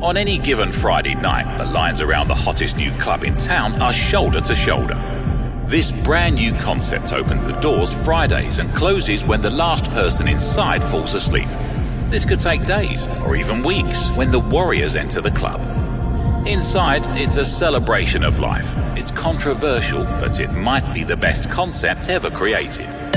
On any given Friday night, the lines around the hottest new club in town are shoulder to shoulder. This brand new concept opens the doors Fridays and closes when the last person inside falls asleep. This could take days or even weeks when the warriors enter the club. Inside, it's a celebration of life. It's controversial, but it might be the best concept ever created.